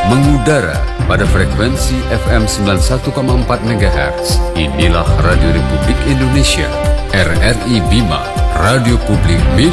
mengudara pada frekuensi FM 91,4 MHz. Inilah Radio Republik Indonesia, RRI Bima, Radio Publik Milik